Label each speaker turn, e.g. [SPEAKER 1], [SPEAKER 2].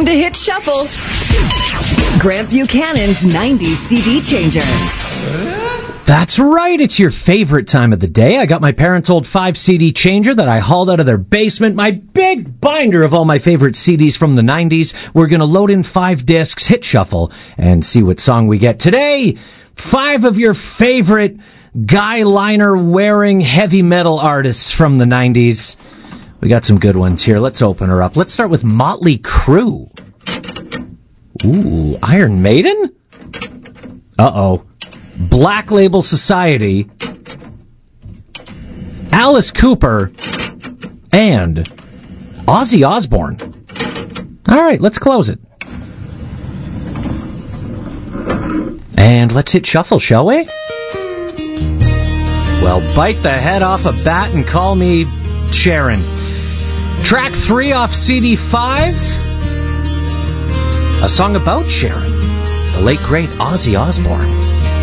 [SPEAKER 1] to hit shuffle. Grant Buchanan's 90s CD changer.
[SPEAKER 2] That's right, it's your favorite time of the day. I got my parents' old 5-CD changer that I hauled out of their basement, my big binder of all my favorite CDs from the 90s. We're going to load in 5 discs, hit shuffle, and see what song we get. Today, 5 of your favorite guy liner wearing heavy metal artists from the 90s. We got some good ones here. Let's open her up. Let's start with Motley Crue. Ooh, Iron Maiden? Uh-oh. Black Label Society, Alice Cooper, and Ozzy Osbourne. All right, let's close it. And let's hit shuffle, shall we? Well, bite the head off a bat and call me Sharon. Track 3 off CD 5, a song about Sharon, the late, great Ozzy Osbourne.